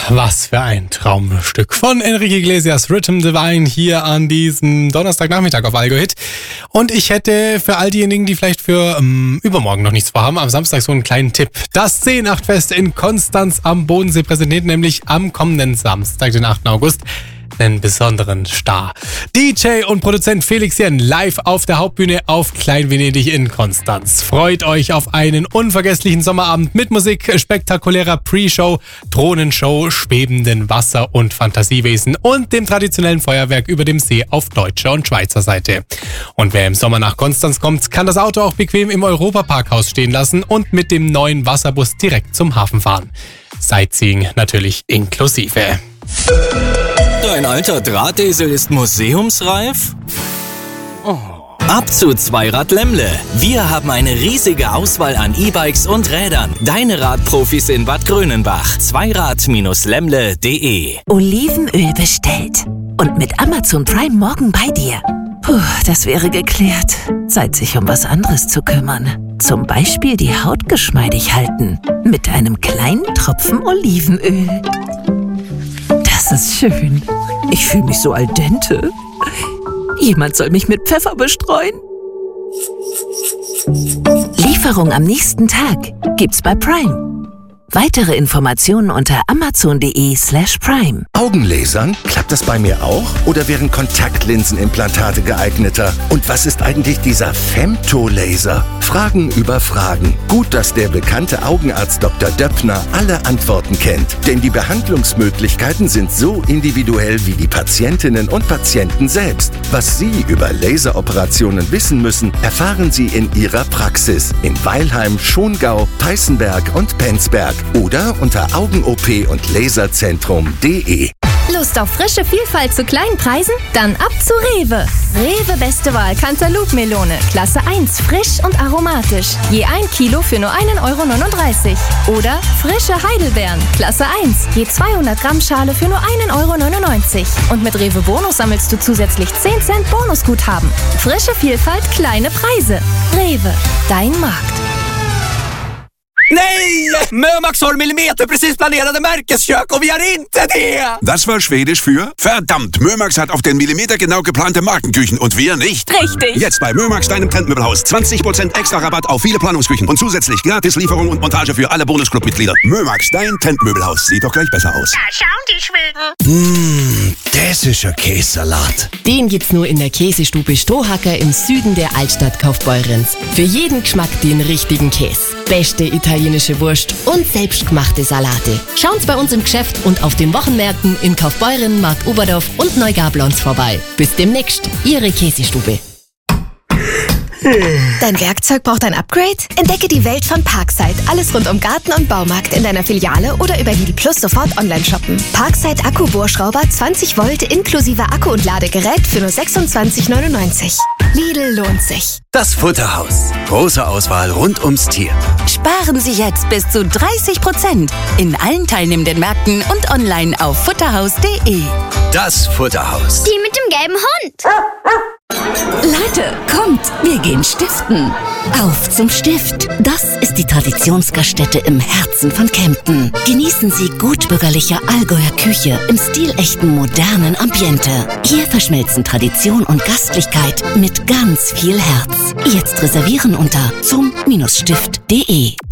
was für ein Traumstück von Enrique Iglesias, Rhythm Divine, hier an diesem Donnerstagnachmittag auf Algo Hit. Und ich hätte für all diejenigen, die vielleicht für übermorgen noch nichts vorhaben, am Samstag so einen kleinen Tipp. Das C-Nachtfest in Konstanz am Bodensee präsentiert nämlich am kommenden Samstag, den 8. August, einen besonderen Star. DJ und Produzent Felix Jen live auf der Hauptbühne auf Klein Venedig in Konstanz. Freut euch auf einen unvergesslichen Sommerabend mit Musik, spektakulärer Pre-Show, Drohnenshow, schwebenden Wasser- und Fantasiewesen und dem traditionellen Feuerwerk über dem See auf deutscher und Schweizer Seite. Und wer im Sommer nach Konstanz kommt, kann das Auto auch bequem im Europaparkhaus stehen lassen und mit dem neuen Wasserbus direkt zum Hafen fahren. Sightseeing natürlich inklusive. Dein alter Drahtesel ist museumsreif? Oh. Ab zu Zweirad Lemmle. Wir haben eine riesige Auswahl an E-Bikes und Rädern. Deine Radprofis in Bad Grönenbach. Zweirad-lemmle.de. Olivenöl bestellt. Und mit Amazon Prime morgen bei dir. Puh, das wäre geklärt. Zeit, sich um was anderes zu kümmern. Zum Beispiel die Haut geschmeidig halten. Mit einem kleinen Tropfen Olivenöl. Das ist schön. Ich fühle mich so al dente. Jemand soll mich mit Pfeffer bestreuen. Lieferung am nächsten Tag gibt's bei Prime. Weitere Informationen unter amazon.de/prime. Augenlasern? Klappt das bei mir auch? Oder wären Kontaktlinsenimplantate geeigneter? Und was ist eigentlich dieser Femtolaser? Fragen über Fragen. Gut, dass der bekannte Augenarzt Dr. Döppner alle Antworten kennt. Denn die Behandlungsmöglichkeiten sind so individuell wie die Patientinnen und Patienten selbst. Was Sie über Laseroperationen wissen müssen, erfahren Sie in Ihrer Praxis. In Weilheim, Schongau, Peißenberg und Penzberg. Oder unter Augen-OP und Laserzentrum.de. Lust auf frische Vielfalt zu kleinen Preisen? Dann ab zu Rewe. Rewe beste Wahl Cantaloupe-Melone, Klasse 1, frisch und aromatisch. Je 1 Kilo für nur 1,39 €. Oder frische Heidelbeeren, Klasse 1, je 200 Gramm Schale für nur 1,99 €. Und mit Rewe Bonus sammelst du zusätzlich 10 Cent Bonusguthaben. Frische Vielfalt, kleine Preise. Rewe, dein Markt. Nej! Mömax har millimeterprecis-planerade Märkeskök und wir har inte det! Das war Schwedisch für verdammt, Mömax hat auf den Millimeter genau geplante Markenküchen und wir nicht. Richtig! Jetzt bei Mömax, deinem Trendmöbelhaus. 20% extra Rabatt auf viele Planungsküchen und zusätzlich Gratislieferung und Montage für alle Bonusclub-Mitglieder. Mömax, dein Trendmöbelhaus. Sieht doch gleich besser aus. Da schauen die Schweden. Das ist ein Käsesalat. Den gibt's nur in der Käsestube Strohacker im Süden der Altstadt Kaufbeurenz. Für jeden Geschmack den richtigen Käse. Beste italienische Wurst und selbstgemachte Salate. Schauen's bei uns im Geschäft und auf den Wochenmärkten in Kaufbeuren, Markt Oberdorf und Neugablons vorbei. Bis demnächst, Ihre Käsestube. Dein Werkzeug braucht ein Upgrade? Entdecke die Welt von Parkside. Alles rund um Garten und Baumarkt in deiner Filiale oder über Lidl Plus sofort online shoppen. Parkside Akkubohrschrauber 20 Volt inklusive Akku und Ladegerät für nur 26,99 €. Lidl lohnt sich. Das Futterhaus. Große Auswahl rund ums Tier. Sparen Sie jetzt bis zu 30% in allen teilnehmenden Märkten und online auf futterhaus.de. Das Futterhaus. Die mit dem gelben Hund. Leute, kommt, wir gehen stiften. Auf zum Stift. Das ist die Traditionsgaststätte im Herzen von Kempten. Genießen Sie gutbürgerliche Allgäuer Küche im stilechten modernen Ambiente. Hier verschmelzen Tradition und Gastlichkeit mit ganz viel Herz. Jetzt reservieren unter zum-stift.de.